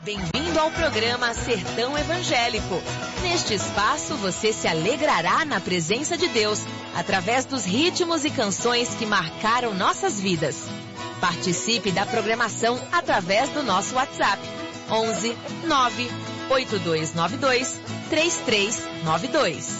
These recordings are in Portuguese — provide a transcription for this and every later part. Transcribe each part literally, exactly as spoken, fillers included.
Bem-vindo ao programa Sertão Evangélico. Neste espaço você se alegrará na presença de Deus, através dos ritmos e canções que marcaram nossas vidas. Participe da programação através do nosso WhatsApp, onze nove oito dois nove dois três três nove dois.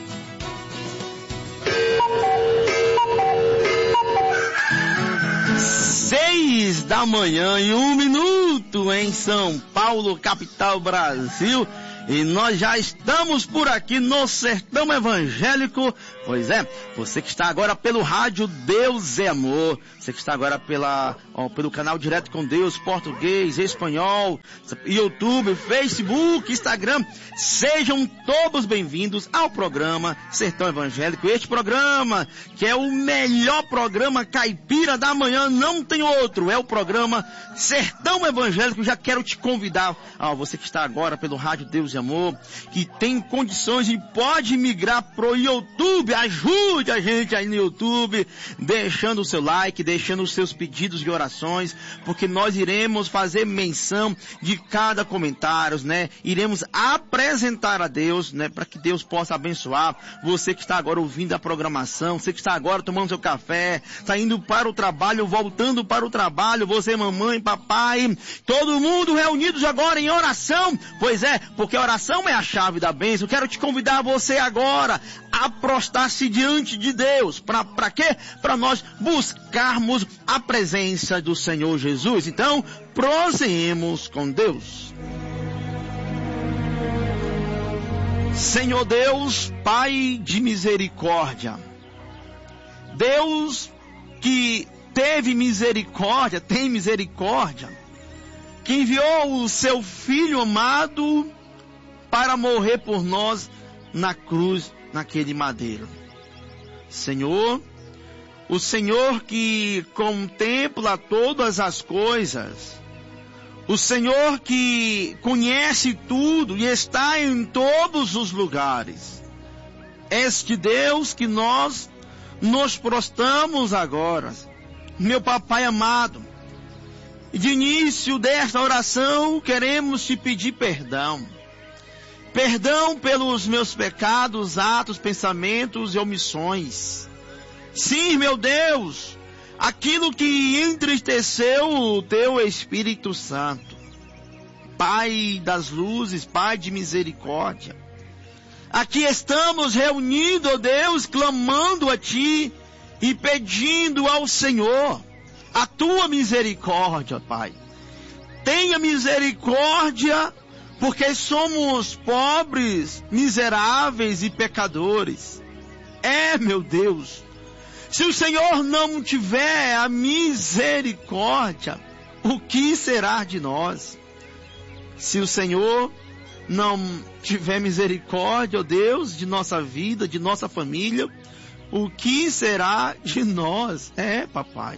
Seis da manhã e um minuto em São Paulo, capital Brasil. E nós já estamos por aqui no Sertão Evangélico. Pois é, você que está agora pelo rádio Deus é Amor, você que está agora pela, ó, pelo canal Direto com Deus, português, espanhol, YouTube, Facebook, Instagram, sejam todos bem-vindos ao programa Sertão Evangélico. Este programa, que é o melhor programa caipira da manhã, não tem outro, é o programa Sertão Evangélico. Já quero te convidar, ó, você que está agora pelo rádio Deus e Amor, que tem condições e pode migrar pro YouTube, ajude a gente aí no YouTube, deixando o seu like, deixando os seus pedidos de orações, porque nós iremos fazer menção de cada comentário, né? Iremos apresentar a Deus, né? Para que Deus possa abençoar você que está agora ouvindo a programação, você que está agora tomando seu café, está indo para o trabalho, voltando para o trabalho, você, mamãe, papai, todo mundo reunidos agora em oração. Pois é, porque a oração é a chave da bênção. Quero te convidar você agora a prostrar-se diante de Deus. Para para quê? Para nós buscarmos a presença do Senhor Jesus. Então, prosseguimos com Deus. Senhor Deus, Pai de misericórdia, Deus que teve misericórdia, tem misericórdia, que enviou o seu Filho amado para morrer por nós na cruz, naquele madeiro. Senhor, o Senhor que contempla todas as coisas, o Senhor que conhece tudo e está em todos os lugares, este Deus que nós nos prostramos agora, meu Papai amado. De início desta oração queremos te pedir perdão. Perdão pelos meus pecados, atos, pensamentos e omissões. Sim, meu Deus, aquilo que entristeceu o teu Espírito Santo. Pai das luzes, Pai de misericórdia. Aqui estamos reunidos, ó Deus, clamando a Ti e pedindo ao Senhor a Tua misericórdia, Pai. Tenha misericórdia, porque somos pobres, miseráveis e pecadores. É, meu Deus, se o Senhor não tiver a misericórdia, o que será de nós? Se o Senhor não tiver misericórdia, ó Deus, de nossa vida, de nossa família, o que será de nós? É, papai.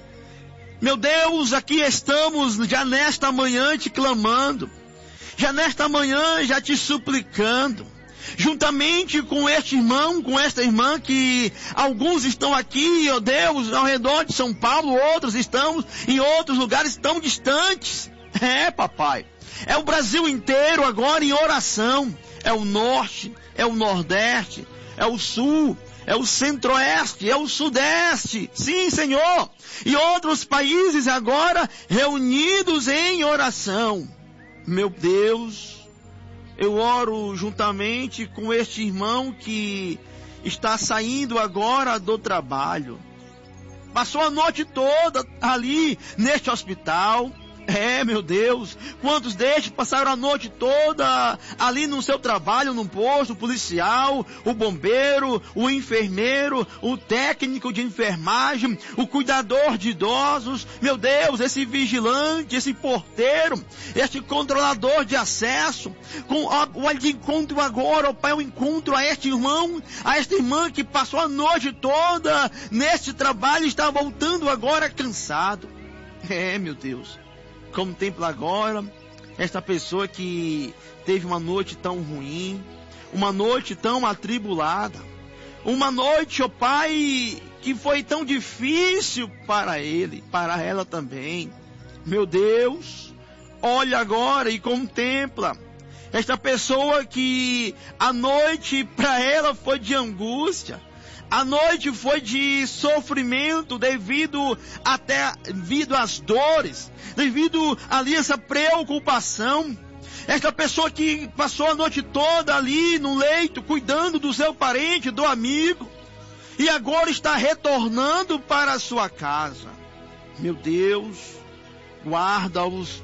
Meu Deus, aqui estamos já nesta manhã te clamando, já nesta manhã já te suplicando, juntamente com este irmão, com esta irmã, que alguns estão aqui, ó Deus, ao redor de São Paulo, outros estão em outros lugares tão distantes. É, papai, é o Brasil inteiro agora em oração, é o norte, é o nordeste, é o sul, é o centro-oeste, é o sudeste, sim, Senhor, e outros países agora reunidos em oração. Meu Deus, eu oro juntamente com este irmão que está saindo agora do trabalho. Passou a noite toda ali neste hospital. É, meu Deus, quantos destes passaram a noite toda ali no seu trabalho, no posto, o policial, o bombeiro, o enfermeiro, o técnico de enfermagem, o cuidador de idosos, meu Deus, esse vigilante, esse porteiro, este controlador de acesso, com o de encontro agora, ó Pai, eu encontro a este irmão, a esta irmã que passou a noite toda neste trabalho e está voltando agora cansado. É, meu Deus, contempla agora esta pessoa que teve uma noite tão ruim, uma noite tão atribulada, uma noite, ó Pai, que foi tão difícil para ele, para ela também. Meu Deus, olha agora e contempla esta pessoa que a noite para ela foi de angústia, a noite foi de sofrimento devido até devido às dores, devido ali essa preocupação. Esta pessoa que passou a noite toda ali no leito, cuidando do seu parente, do amigo, e agora está retornando para a sua casa. Meu Deus, guarda-os,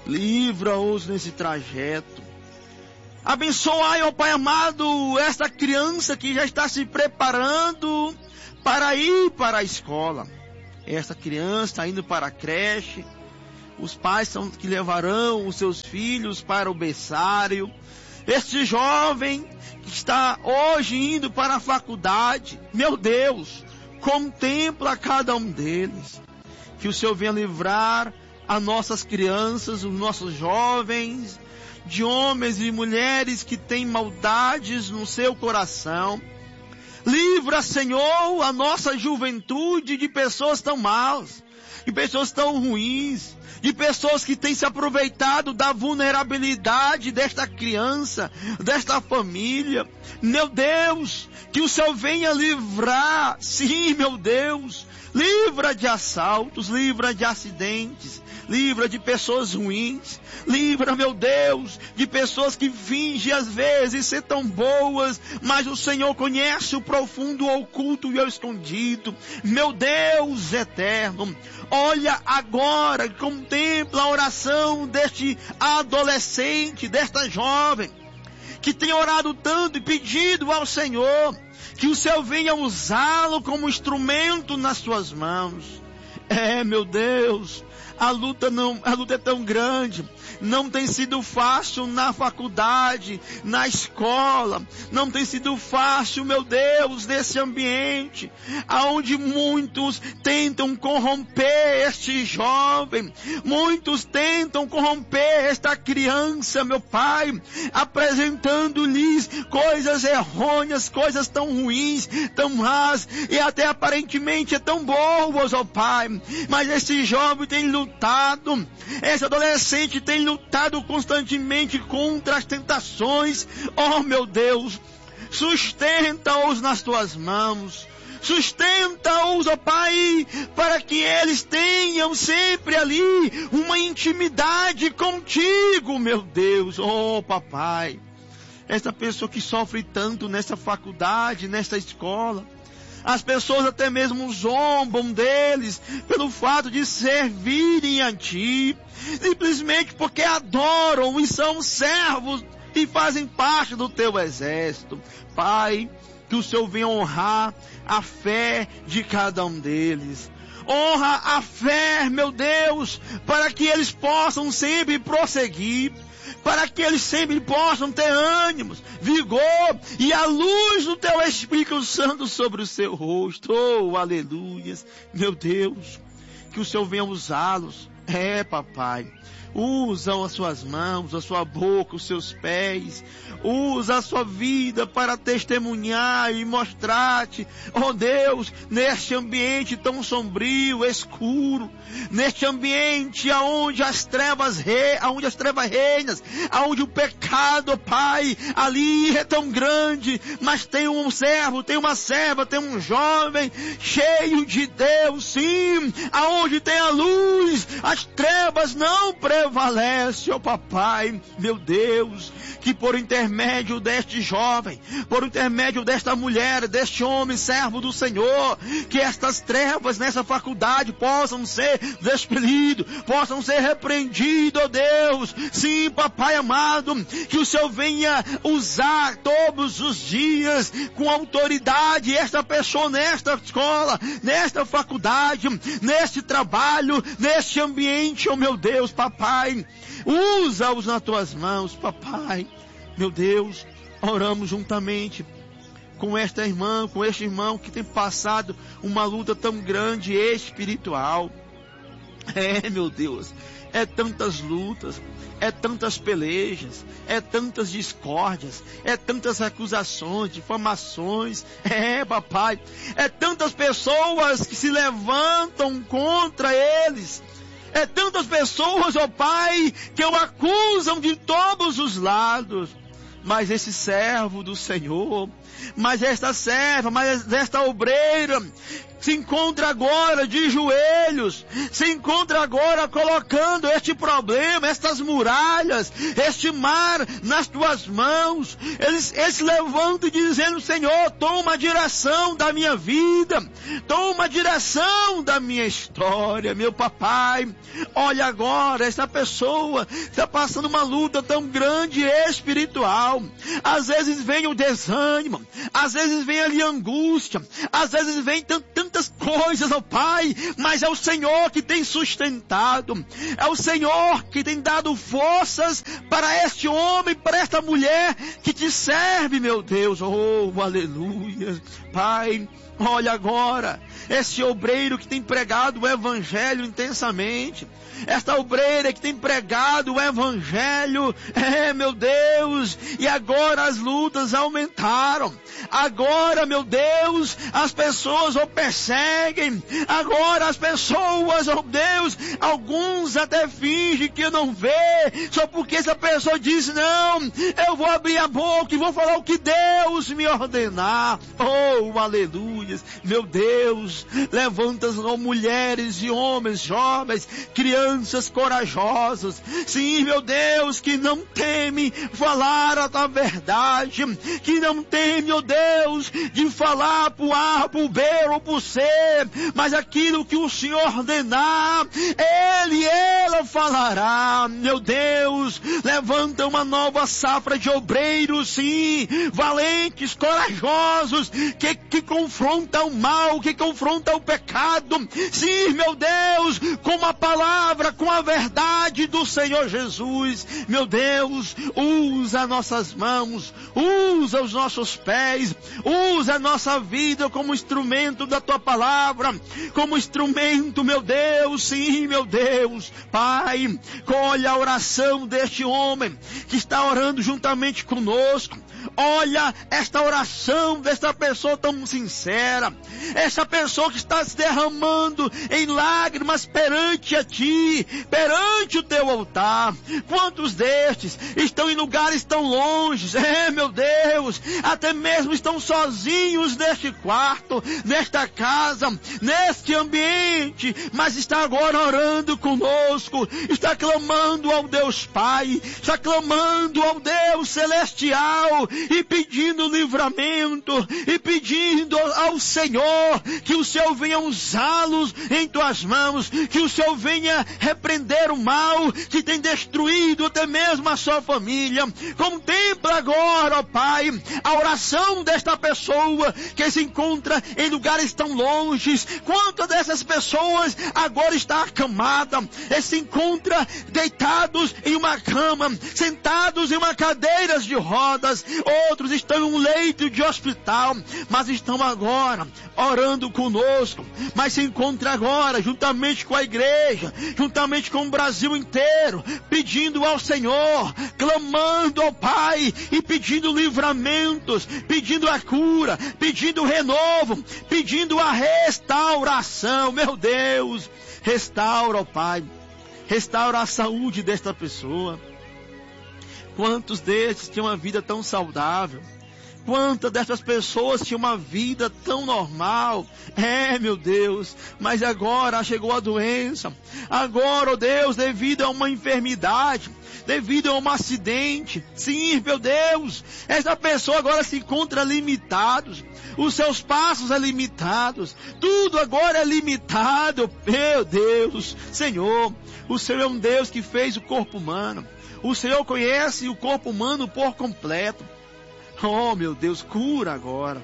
livra-os nesse trajeto. Abençoai, ó Pai amado, esta criança que já está se preparando para ir para a escola. Esta criança está indo para a creche. Os pais são que levarão os seus filhos para o berçário. Este jovem que está hoje indo para a faculdade, meu Deus, contempla cada um deles. Que o Senhor venha livrar as nossas crianças, os nossos jovens, de homens e mulheres que têm maldades no seu coração. Livra, Senhor, a nossa juventude de pessoas tão maus, de pessoas tão ruins, de pessoas que têm se aproveitado da vulnerabilidade desta criança, desta família. Meu Deus, que o Senhor venha livrar, sim, meu Deus, livra de assaltos, livra de acidentes, livra de pessoas ruins, livra, meu Deus, de pessoas que fingem às vezes ser tão boas, mas o Senhor conhece o profundo, o oculto e o escondido. Meu Deus eterno, olha agora, contempla a oração deste adolescente, desta jovem, que tem orado tanto e pedido ao Senhor, que o Senhor venha usá-lo como instrumento nas suas mãos. É, meu Deus, a luta não, a luta é tão grande, não tem sido fácil na faculdade, na escola, não tem sido fácil, meu Deus, nesse ambiente, aonde muitos tentam corromper este jovem, muitos tentam corromper esta criança, meu Pai, apresentando-lhes coisas errôneas, coisas tão ruins, tão más, e até aparentemente é tão boas, ó Pai, mas esse jovem tem lutado, esse adolescente tem lutado constantemente contra as tentações. Oh, meu Deus, sustenta-os nas tuas mãos, sustenta-os, ó Pai, para que eles tenham sempre ali uma intimidade contigo, meu Deus. Oh, papai, essa pessoa que sofre tanto nessa faculdade, nessa escola, as pessoas até mesmo zombam deles pelo fato de servirem a Ti, simplesmente porque adoram e são servos e fazem parte do Teu exército. Pai, que o Senhor venha honrar a fé de cada um deles. Honra a fé, meu Deus, para que eles possam sempre prosseguir, para que eles sempre possam ter ânimos, vigor e a luz do Teu Espírito Santo sobre o seu rosto. Oh, aleluias. Meu Deus, que o Senhor venha usá-los. É, papai, usa as suas mãos, a sua boca, os seus pés, usa a sua vida para testemunhar e mostrar-te, oh Deus, neste ambiente tão sombrio, escuro, neste ambiente aonde as trevas re, aonde as trevas reinam, aonde o pecado, Pai, ali é tão grande, mas tem um servo, tem uma serva, tem um jovem cheio de Deus, sim, aonde tem a luz, as trevas não prevalecem, ó papai, meu Deus, que por intermédio deste jovem, por intermédio desta mulher, deste homem, servo do Senhor, que estas trevas nessa faculdade possam ser despelidas, possam ser repreendidas, ó Deus, sim, papai amado, que o Senhor venha usar todos os dias com autoridade esta pessoa nesta escola, nesta faculdade, neste trabalho, neste ambiente, ó meu Deus, papai, usa-os nas tuas mãos, papai, meu Deus, oramos juntamente com esta irmã, com este irmão que tem passado uma luta tão grande espiritual. É, meu Deus, é tantas lutas, é tantas pelejas, é tantas discórdias, é tantas acusações, difamações, é, papai, é tantas pessoas que se levantam contra eles, É tantas pessoas, ó Pai, que o acusam de todos os lados. Mas esse servo do Senhor, mas esta serva, mas esta obreira, se encontra agora de joelhos, se encontra agora colocando este problema, estas muralhas, este mar nas tuas mãos. Eles, eles levantam dizendo: Senhor, toma a direção da minha vida, toma a direção da minha história, meu papai. Olha agora, esta pessoa está passando uma luta tão grande espiritual. Às vezes vem o desânimo, às vezes vem ali a angústia, às vezes vem tantas coisas, ó Pai, mas é o Senhor que tem sustentado, é o Senhor que tem dado forças para este homem, para esta mulher que te serve, meu Deus. Oh, aleluia. Pai, olha agora, esse obreiro que tem pregado o Evangelho intensamente, esta obreira que tem pregado o Evangelho, é, meu Deus, e agora as lutas aumentaram, agora, meu Deus, as pessoas o perseguem, agora as pessoas, oh Deus, alguns até fingem que não vê, só porque essa pessoa diz: não, eu vou abrir a boca e vou falar o que Deus me ordenar. Oh, aleluia, meu Deus, levanta as mulheres e homens, jovens, crianças corajosas, sim, meu Deus, que não temem falar a tua verdade, que não temem, oh Deus, de falar pro A, pro B ou pro C, mas aquilo que o Senhor ordenar, Ele e ela falará. Meu Deus, levanta uma nova safra de obreiros, sim, valentes, corajosos, que, que confrontam o mal, que confrontam o pecado, sim, meu Deus, com a palavra, com a verdade do Senhor Jesus. Meu Deus, usa nossas mãos, usa os nossos pés, usa a nossa vida como instrumento da tua palavra, como instrumento, meu Deus, sim, meu Deus. Pai, olha a oração deste homem que está orando juntamente conosco. Olha esta oração desta pessoa tão sincera, esta pessoa que está se derramando em lágrimas perante a ti, perante o teu altar. Quantos destes estão em lugares tão longes, é, meu Deus, até mesmo estão sozinhos neste quarto, nesta casa, neste ambiente, mas está agora orando conosco, está clamando ao Deus Pai, está clamando ao Deus Celestial, e pedindo livramento, e pedindo ao Senhor que o Senhor venha usá-los em tuas mãos, que o Senhor venha repreender o mal que tem destruído até mesmo a sua família. Contempla agora, ó Pai, a oração desta pessoa que se encontra em lugares tão longes. Quantas dessas pessoas agora está acamada, e se encontra deitados em uma cama, sentados em uma cadeira de rodas, outros estão em um leito de hospital, mas estão agora orando conosco, mas se encontra agora juntamente com a igreja, juntamente com o Brasil inteiro, pedindo ao Senhor, clamando ao Pai e pedindo livramentos, pedindo a cura, pedindo o renovo, pedindo a restauração. Meu Deus, restaura, ó Pai, restaura a saúde desta pessoa. Quantos destes tinham uma vida tão saudável? Quantas dessas pessoas tinham uma vida tão normal? É, meu Deus, mas agora chegou a doença. Agora, ó Deus, devido a uma enfermidade, devido a um acidente. Sim, meu Deus, essa pessoa agora se encontra limitados. Os seus passos são limitados. Tudo agora é limitado. Meu Deus, Senhor, o Senhor é um Deus que fez o corpo humano. O Senhor conhece o corpo humano por completo. Oh, meu Deus, cura agora.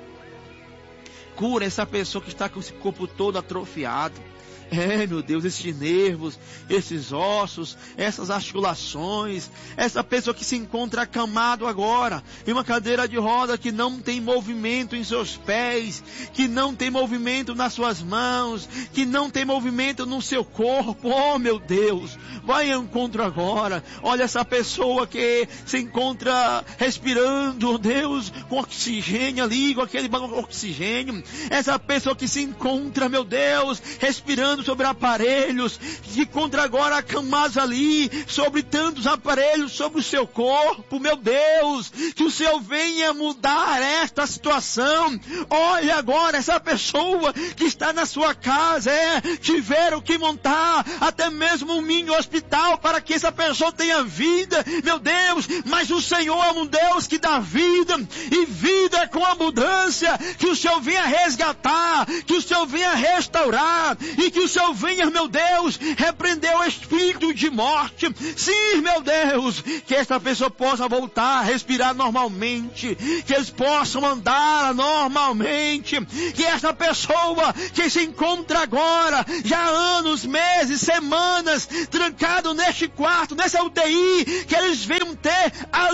Cura essa pessoa que está com esse corpo todo atrofiado. É, meu Deus, esses nervos, esses ossos, essas articulações, essa pessoa que se encontra acamado agora, em uma cadeira de roda, que não tem movimento em seus pés, que não tem movimento nas suas mãos, que não tem movimento no seu corpo. Oh, meu Deus, vai ao encontro agora. Olha essa pessoa que se encontra respirando, Deus, com oxigênio ali, com aquele oxigênio. Essa pessoa que se encontra, meu Deus, respirando pregando sobre aparelhos, se encontra agora acamados ali, sobre tantos aparelhos, sobre o seu corpo, meu Deus, que o Senhor venha mudar esta situação. Olha agora essa pessoa que está na sua casa, é, tiveram que montar até mesmo um mini hospital para que essa pessoa tenha vida, meu Deus, mas o Senhor é um Deus que dá vida, e vida com abundância. Que o Senhor venha resgatar, que o Senhor venha restaurar, e que o Senhor venha, meu Deus, repreender o espírito de morte. Sim, meu Deus, que esta pessoa possa voltar a respirar normalmente, que eles possam andar normalmente, que esta pessoa que se encontra agora, já há anos, meses, semanas, trancado neste quarto, nessa U T I, que eles venham ter a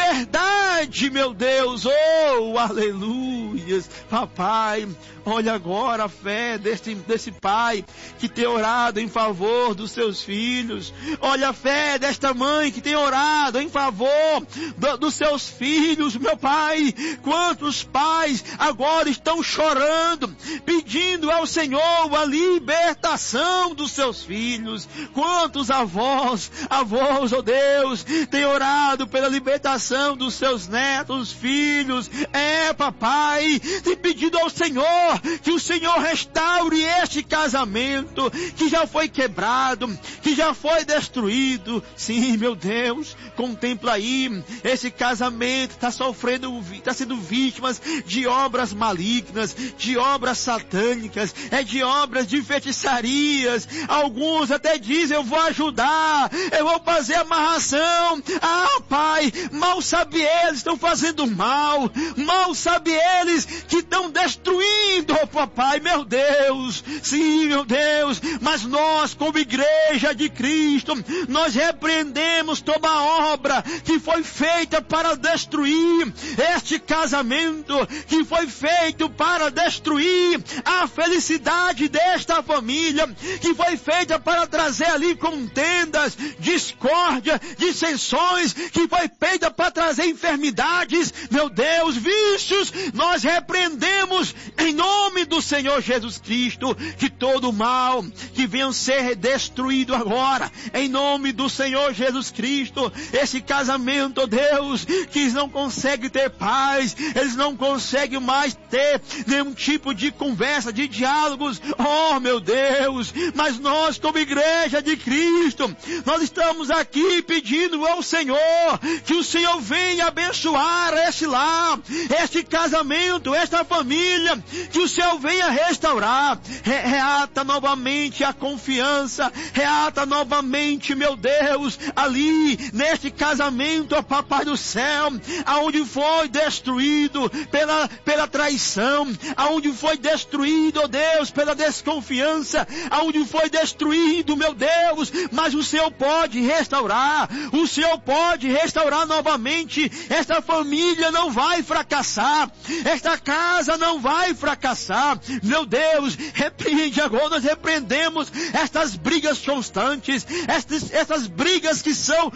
liberdade, meu Deus. Oh, aleluias, papai. Olha agora a fé desse, desse pai que tem orado em favor dos seus filhos. Olha a fé desta mãe que tem orado em favor do, dos seus filhos, meu pai. Quantos pais agora estão chorando, pedindo ao Senhor a libertação dos seus filhos. Quantos avós, avós, oh Deus, têm orado pela libertação dos seus netos, filhos. É, papai, tem pedido ao Senhor que o Senhor restaure este casamento que já foi quebrado, que já foi destruído. Sim, meu Deus, contempla aí, esse casamento está sofrendo, está sendo vítima de obras malignas, de obras satânicas, é de obras de feitiçarias. Alguns até dizem, eu vou ajudar, eu vou fazer amarração. Ah, pai, mal sabe eles, estão fazendo mal, mal sabe eles que estão destruindo, oh papai, meu Deus. Sim, meu Deus, mas nós como igreja de Cristo, nós repreendemos toda a obra que foi feita para destruir este casamento, que foi feito para destruir a felicidade desta família, que foi feita para trazer ali contendas, discórdia, dissensões, que foi feita para trazer enfermidades, meu Deus, vícios. Nós repreendemos em nome do Senhor Jesus Cristo, que todo mal que venha ser destruído agora, em nome do Senhor Jesus Cristo. Esse casamento, oh Deus, que eles não conseguem ter paz, eles não conseguem mais ter nenhum tipo de conversa, de diálogos, oh meu Deus, mas nós como igreja de Cristo, nós estamos aqui pedindo ao Senhor, que o Senhor venha abençoar este lar, este casamento, esta família, que o Senhor venha restaurar, Re reata novamente a confiança, reata novamente, meu Deus, ali, neste casamento, ó papai do céu, aonde foi destruído pela, pela traição, aonde foi destruído, ó Deus, pela desconfiança, aonde foi destruído, meu Deus, mas o Senhor pode restaurar, o Senhor pode restaurar novamente. Esta família não vai fracassar, esta casa não vai fracassar, meu Deus. Repreende agora, nós repreendemos estas brigas constantes, estas, estas brigas que são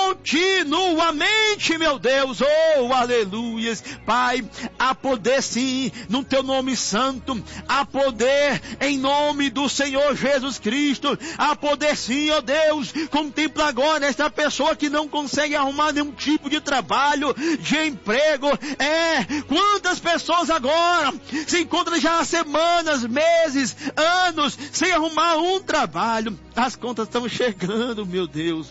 continuamente, meu Deus. Oh, aleluias, Pai, há poder sim no teu nome santo, há poder em nome do Senhor Jesus Cristo, há poder sim, ó Deus. Contempla agora esta pessoa que não consegue arrumar nenhum tipo de trabalho, de emprego. É, quantas pessoas agora se encontram já há semanas, meses, anos, sem arrumar um trabalho. As contas estão chegando, meu Deus.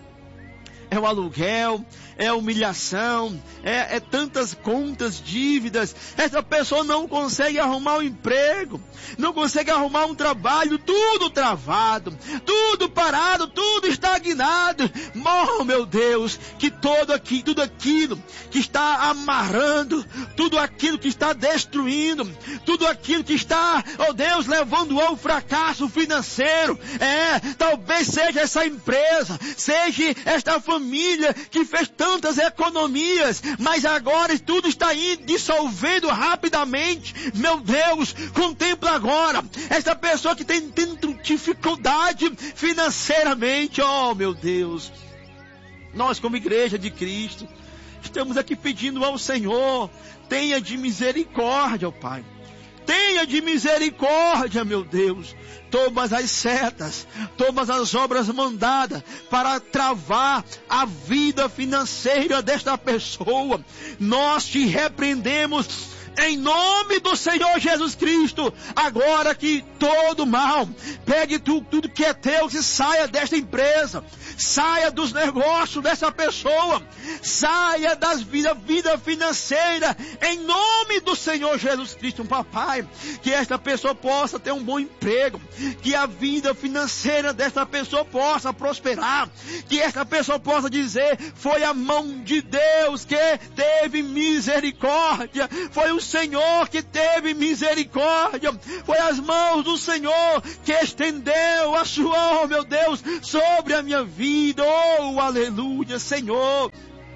É o aluguel, é a humilhação, é, é tantas contas, dívidas. Essa pessoa não consegue arrumar um emprego, não consegue arrumar um trabalho, tudo travado, tudo parado, tudo estagnado. Oh, meu Deus, que todo aqui, tudo aquilo que está amarrando, tudo aquilo que está destruindo, tudo aquilo que está, oh Deus, levando ao fracasso financeiro, é, talvez seja essa empresa, seja esta família que fez tantas economias, mas agora tudo está indo dissolvendo rapidamente. Meu Deus, contempla agora esta pessoa que tem, tem dificuldade financeiramente. Oh, meu Deus, nós como igreja de Cristo estamos aqui pedindo ao Senhor, tenha de misericórdia, ó Pai. tenha de misericórdia, meu Deus. Todas as setas, todas as obras mandadas para travar a vida financeira desta pessoa, nós te repreendemos em nome do Senhor Jesus Cristo. Agora que todo mal, pegue tu, tudo que é teu, que saia desta empresa, saia dos negócios dessa pessoa, saia das vida, vida financeira, em nome do Senhor Jesus Cristo. Papai, que esta pessoa possa ter um bom emprego, que a vida financeira desta pessoa possa prosperar, que esta pessoa possa dizer: foi a mão de Deus que teve misericórdia, foi o Senhor que teve misericórdia, foi as mãos do Senhor que estendeu a sua, oh meu Deus, sobre a minha vida. Oh, aleluia, Senhor.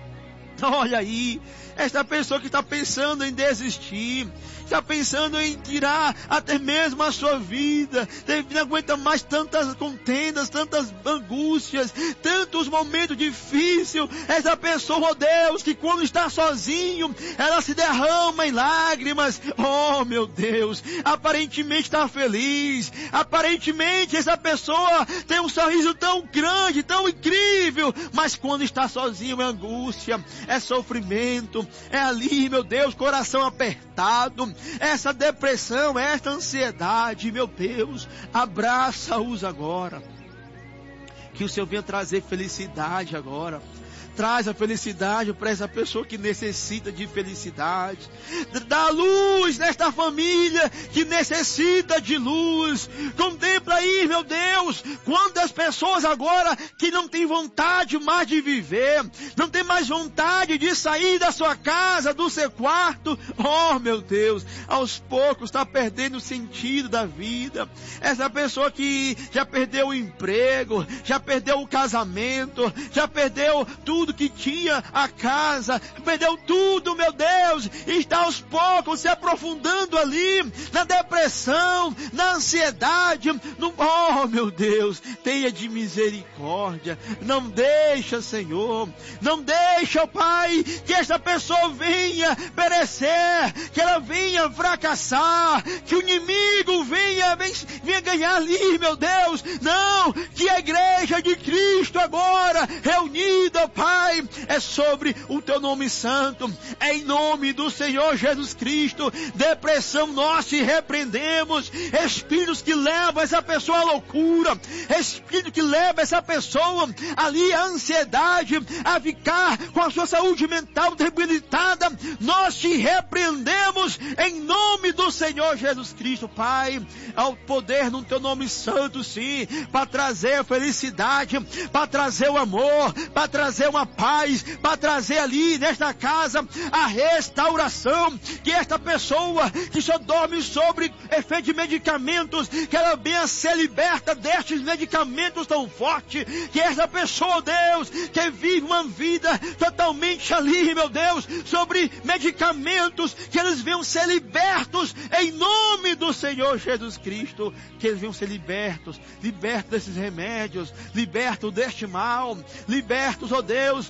Olha aí, esta pessoa que está pensando em desistir, está pensando em tirar até mesmo a sua vida, não aguenta mais tantas contendas, tantas angústias, tantos momentos difíceis. Essa pessoa, oh Deus, que quando está sozinho, ela se derrama em lágrimas. Oh meu Deus, aparentemente está feliz, aparentemente essa pessoa tem um sorriso tão grande, tão incrível, mas quando está sozinho é angústia, é sofrimento, é ali, meu Deus, coração apertado, essa depressão, essa ansiedade. Meu Deus, abraça-os agora, que o Senhor venha trazer felicidade agora. Traz a felicidade para essa pessoa que necessita de felicidade. Dá luz nesta família que necessita de luz. Contempla aí, meu Deus, quantas pessoas agora que não têm vontade mais de viver, não tem mais vontade de sair da sua casa, do seu quarto. Oh, meu Deus, aos poucos está perdendo o sentido da vida. Essa pessoa que já perdeu o emprego, já perdeu o casamento, já perdeu tudo que tinha, a casa, perdeu tudo, meu Deus, e está aos poucos se aprofundando ali na depressão, na ansiedade, no... oh meu Deus, tenha de misericórdia, não deixa, Senhor, não deixa, oh Pai, que esta pessoa venha perecer, que ela venha fracassar, que o inimigo venha, venha ganhar ali, meu Deus. Não, que a igreja de Cristo agora reunida, oh Pai, é sobre o teu nome santo, é em nome do Senhor Jesus Cristo. Depressão, nós te repreendemos. Espíritos que levam essa pessoa à loucura, espírito que leva essa pessoa ali à ansiedade, a ficar com a sua saúde mental debilitada, nós te repreendemos em nome do Senhor Jesus Cristo. Pai, ao poder no teu nome santo, sim, para trazer a felicidade, para trazer o amor, para trazer uma paz, para trazer ali nesta casa a restauração, que esta pessoa que só dorme sobre efeito de medicamentos, que ela venha ser liberta destes medicamentos tão fortes, que esta pessoa, Deus, que vive uma vida totalmente ali, meu Deus, sobre medicamentos, que eles venham ser libertos em nome do Senhor Jesus Cristo, que eles venham ser libertos, libertos desses remédios, libertos deste mal, libertos, ó Deus,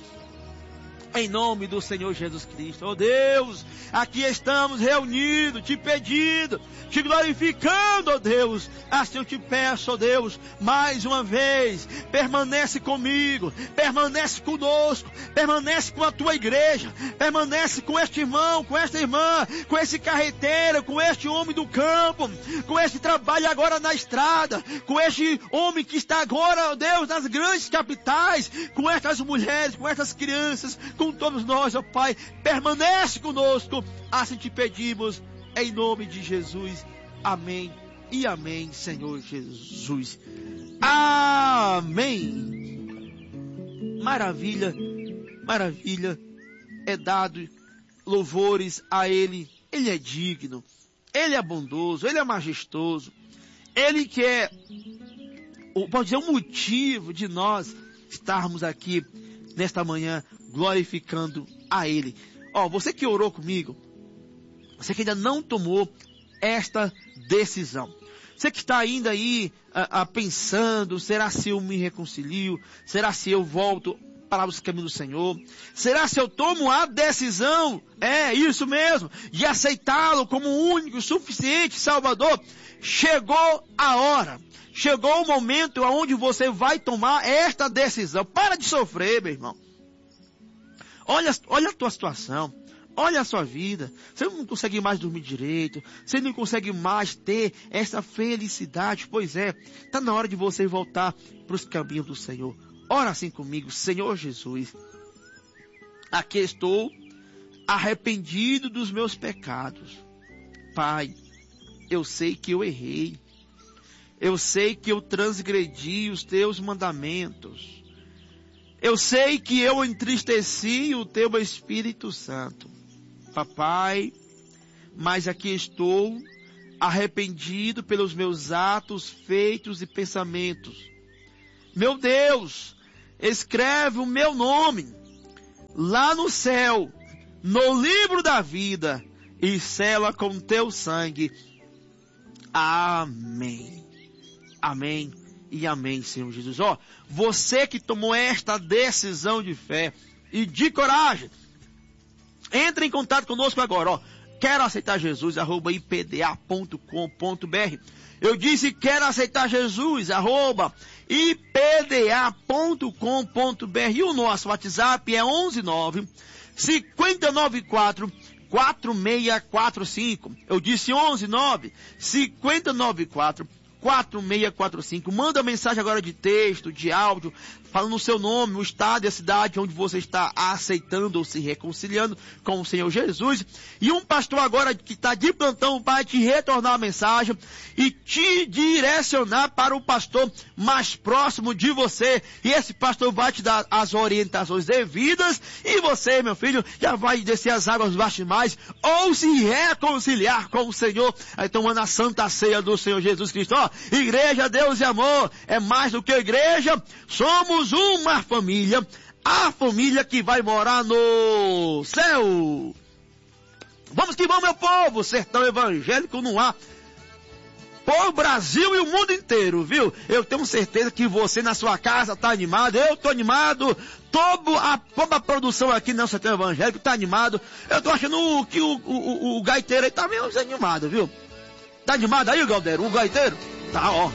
em nome do Senhor Jesus Cristo. Oh Deus, aqui estamos reunidos, te pedindo, te glorificando, oh Deus. Assim eu te peço, oh Deus, mais uma vez, permanece comigo, permanece conosco, permanece com a tua igreja, permanece com este irmão, com esta irmã, com esse carreteiro, com este homem do campo, com este trabalho agora na estrada, com este homem que está agora, oh Deus, nas grandes capitais, com estas mulheres, com estas crianças, com todos nós, ó Pai, permanece conosco, assim te pedimos, em nome de Jesus, amém e amém, Senhor Jesus, amém. Maravilha, maravilha, é dado louvores a Ele, Ele é digno, Ele é bondoso, Ele é majestoso, Ele que é, pode dizer, o motivo de nós estarmos aqui nesta manhã, glorificando a Ele. Ó, oh, você que orou comigo, você que ainda não tomou esta decisão, você que está ainda aí a, a pensando, será se eu me reconcilio, será se eu volto para os caminhos do Senhor? Será se eu tomo a decisão, é isso mesmo, de aceitá-lo como o único, suficiente Salvador? Chegou a hora, chegou o momento onde você vai tomar esta decisão. Para de sofrer, meu irmão. Olha, olha a tua situação. Olha a sua vida, você não consegue mais dormir direito, você não consegue mais ter essa felicidade. Pois é, está na hora de você voltar para os caminhos do Senhor. Ora assim comigo: Senhor Jesus, aqui estou arrependido dos meus pecados. Pai, eu sei que eu errei, eu sei que eu transgredi os teus mandamentos, eu sei que eu entristeci o teu Espírito Santo. Papai, mas aqui estou arrependido pelos meus atos, feitos e pensamentos. Meu Deus, escreve o meu nome lá no céu, no livro da vida, e sela com teu sangue. Amém. Amém e amém, Senhor Jesus. Ó, você que tomou esta decisão de fé e de coragem, entre em contato conosco agora, ó. Quero aceitar Jesus, arroba i p d a ponto com ponto b r. Eu disse quero aceitar Jesus, arroba i p d a ponto com ponto b r. E o nosso WhatsApp é onze nove, cinco nove quatro, quatro seis quatro cinco. Eu disse onze nove, cinco nove quatro, quatro seis quatro cinco. Manda mensagem agora de texto, de áudio, falando o seu nome, o estado e a cidade onde você está aceitando ou se reconciliando com o Senhor Jesus. E um pastor agora que está de plantão vai te retornar a mensagem e te direcionar para o pastor mais próximo de você. E esse pastor vai te dar as orientações devidas e você, meu filho, já vai descer as águas batismais ou se reconciliar com o Senhor, aí tomando a santa ceia do Senhor Jesus Cristo. Ó, igreja, Deus e amor, é mais do que igreja, somos uma família, a família que vai morar no céu. Vamos que vamos, meu povo, sertão evangélico no ar, por Brasil e o mundo inteiro, viu? Eu tenho certeza que você na sua casa está animado, eu estou animado, todo a, toda a produção aqui no sertão evangélico está animado. Eu estou achando que o, o, o, o gaiteiro aí está meio desanimado, viu? Tá animado aí, Galdeiro? O gaiteiro? Tá, ó.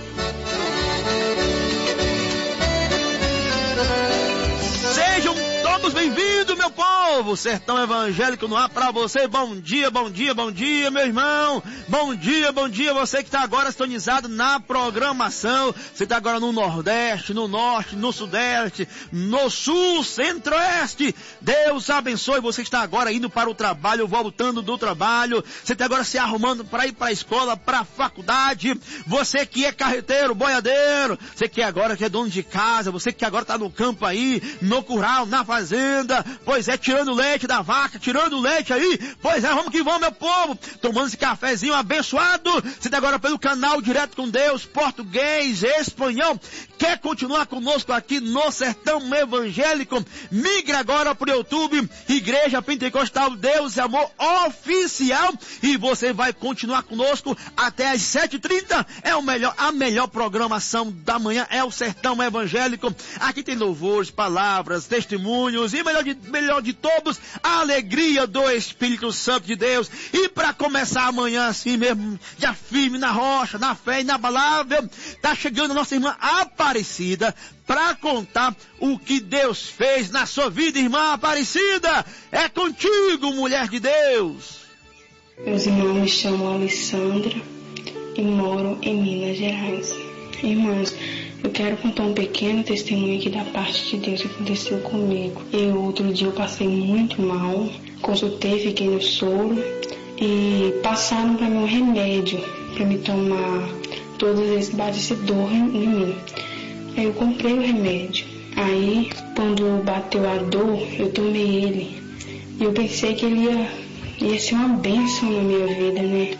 Sejam todos bem-vindos, meu povo. Sertão evangélico no ar pra você. Bom dia, bom dia, bom dia, meu irmão. Bom dia, bom dia, você que está agora sintonizado na programação. Você está agora no Nordeste, no Norte, no Sudeste, no Sul, Centro-Oeste. Deus abençoe. Você que está agora indo para o trabalho, voltando do trabalho. Você está agora se arrumando para ir para a escola, para a faculdade. Você que é carreteiro, boiadeiro. Você que agora que é dono de casa. Você que agora está no campo aí, no curral, na fazenda. Pois é, tirando o leite da vaca, tirando o leite aí. Pois é, vamos que vamos, meu povo. Tomando esse cafezinho abençoado. Você está agora pelo canal Direto com Deus, português, espanhol. Quer continuar conosco aqui no Sertão Evangélico? Migra agora para o YouTube, Igreja Pentecostal Deus e Amor Oficial. E você vai continuar conosco até às sete e trinta. É o melhor, a melhor programação da manhã é o Sertão Evangélico. Aqui tem louvores, palavras, testemunhos e melhor de, melhor de todos, a alegria do Espírito Santo de Deus. E para começar amanhã assim mesmo, já firme na rocha, na fé e na palavra, tá chegando a nossa irmã Aparecida para contar o que Deus fez na sua vida, irmã Aparecida. É contigo, mulher de Deus. Meus irmãos, me chamo Alessandra e moro em Minas Gerais. Irmãos, eu quero contar um pequeno testemunho aqui da parte de Deus que aconteceu comigo. Eu, outro dia, eu passei muito mal, consultei, fiquei no soro e passaram para mim um remédio para me tomar todos esses batisse dor em mim. Aí eu comprei o remédio. Aí, quando bateu a dor, eu tomei ele. E eu pensei que ele ia, ia ser uma bênção na minha vida, né?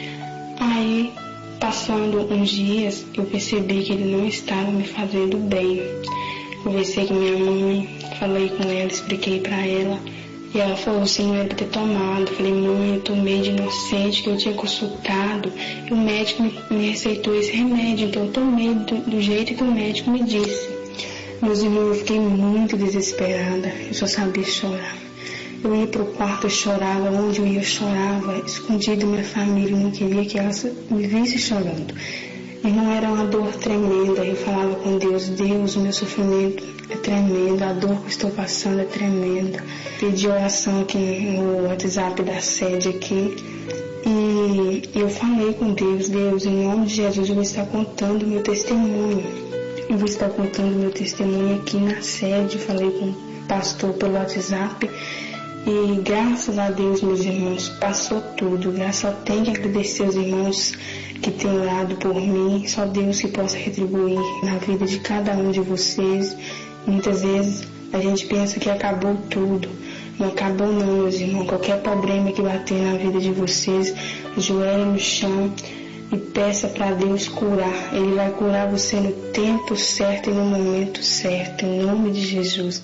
Aí, passando uns dias, eu percebi que ele não estava me fazendo bem. Conversei com minha mãe, falei com ela, expliquei para ela. E ela falou assim, não era para ter tomado. Eu falei, mãe, eu tomei de inocente, que eu tinha consultado. E o médico me, me receitou esse remédio, então eu tomei do, do jeito que o médico me disse. Meus irmãos, eu fiquei muito desesperada, eu só sabia chorar. Eu ia para o quarto, eu chorava, onde eu ia eu chorava, escondido da minha família, não queria que ela me visse chorando. Irmão, era uma dor tremenda, eu falava com Deus, Deus, o meu sofrimento é tremendo, a dor que eu estou passando é tremenda. Pedi oração aqui no WhatsApp da sede aqui, e eu falei com Deus, Deus, em nome de Jesus, eu vou estar contando meu testemunho. Eu vou estar contando meu testemunho aqui na sede, falei com o pastor pelo WhatsApp. E graças a Deus, meus irmãos, passou tudo. Graças a Deus, tenho que agradecer aos irmãos que têm orado por mim. Só Deus que possa retribuir na vida de cada um de vocês. Muitas vezes a gente pensa que acabou tudo. Não acabou não, meus irmãos. Qualquer problema que bater na vida de vocês, joelhe no chão e peça para Deus curar. Ele vai curar você no tempo certo e no momento certo. Em nome de Jesus.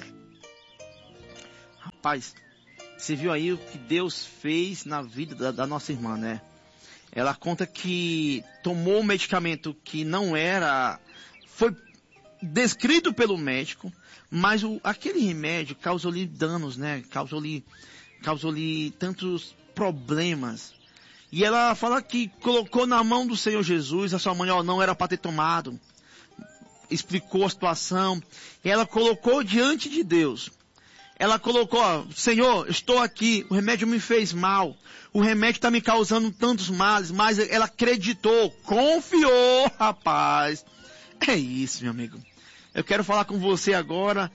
Rapaz, você viu aí o que Deus fez na vida da, da nossa irmã, né? Ela conta que tomou um medicamento que não era... Foi descrito pelo médico, mas o, aquele remédio causou-lhe danos, né? Causou-lhe causou-lhe tantos problemas. E ela fala que colocou na mão do Senhor Jesus, a sua mãe, ó, não era para ter tomado. Explicou a situação. E ela colocou diante de Deus. Ela colocou, ó, Senhor, estou aqui, o remédio me fez mal, o remédio está me causando tantos males, mas ela acreditou, confiou, rapaz. É isso, meu amigo. Eu quero falar com você agora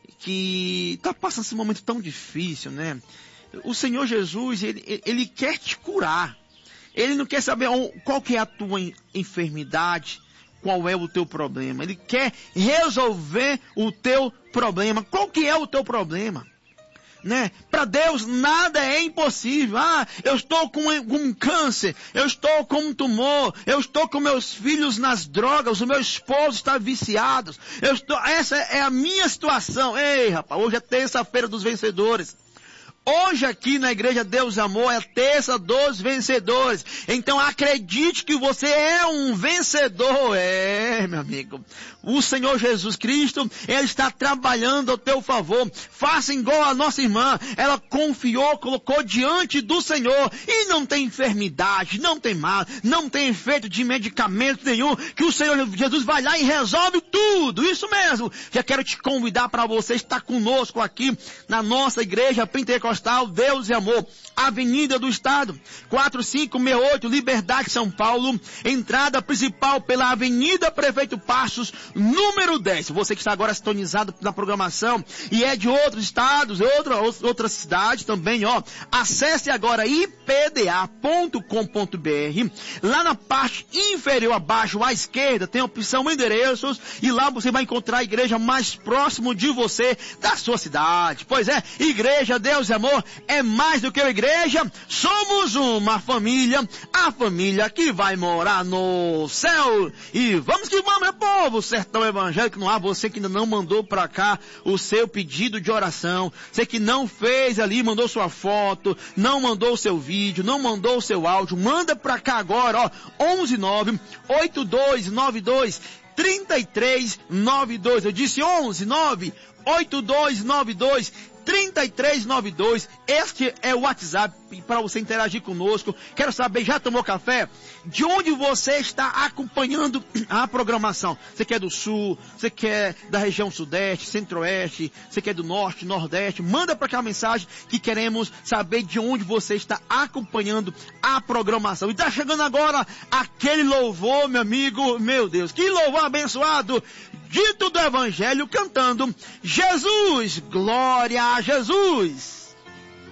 que está passando esse momento tão difícil, né? O Senhor Jesus, ele, ele quer te curar. Ele não quer saber qual que é a tua enfermidade, qual é o teu problema. Ele quer resolver o teu problema. Qual que é o teu problema? Né? Para Deus nada é impossível. Ah, eu estou com um câncer, eu estou com um tumor, eu estou com meus filhos nas drogas, o meu esposo está viciado. Eu estou, essa é a minha situação. Ei, rapaz, hoje é terça-feira dos vencedores. Hoje aqui na Igreja Deus Amor é a terça dos vencedores. Então acredite que você é um vencedor. É, meu amigo. O Senhor Jesus Cristo, Ele está trabalhando ao teu favor. Faça igual a nossa irmã. Ela confiou, colocou diante do Senhor. E não tem enfermidade, não tem mal, não tem efeito de medicamento nenhum. Que o Senhor Jesus vai lá e resolve tudo. Isso mesmo. Já quero te convidar para você estar conosco aqui na nossa Igreja Pentecostal. Deus e Amor, Avenida do Estado, quatro cinco seis oito, Liberdade, São Paulo, entrada principal pela Avenida Prefeito Passos, número dez. Você que está agora sintonizado na programação e é de outros estados, outra, outra cidade também, ó, acesse agora i p d a ponto com ponto b r. Lá na parte inferior abaixo à esquerda tem a opção endereços e lá você vai encontrar a igreja mais próximo de você, da sua cidade. Pois é, Igreja Deus e Amor é mais do que uma igreja, somos uma família, a família que vai morar no céu. E vamos que vamos, meu povo, Sertão Evangélico no ar. Você que ainda não mandou para cá o seu pedido de oração, você que não fez ali, mandou sua foto, não mandou o seu vídeo, não mandou o seu áudio, manda para cá agora, ó, onze nove oito dois nove dois três três nove dois. Eu disse onze nove oito dois nove dois três três nove dois. Este é o WhatsApp para você interagir conosco. Quero saber, já tomou café? De onde você está acompanhando a programação? Você quer do Sul? Você quer da região Sudeste, Centro-Oeste? Você quer do Norte, Nordeste? Manda para cá a mensagem que queremos saber de onde você está acompanhando a programação. E está chegando agora aquele louvor, meu amigo, meu Deus, que louvor abençoado! Dito do Evangelho cantando Jesus, glória a Jesus.